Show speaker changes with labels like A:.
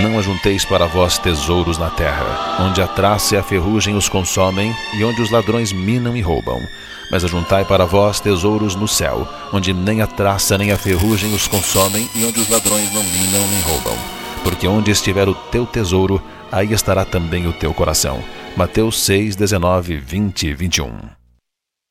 A: não ajunteis para vós tesouros na terra, onde a traça e a ferrugem os consomem, e onde os ladrões minam e roubam. Mas ajuntai para vós tesouros no céu, onde nem a traça nem a ferrugem os consomem, e onde os ladrões não minam nem roubam. Porque onde estiver o teu tesouro, aí estará também o teu coração. Mateus 6, 19, 20 e 21.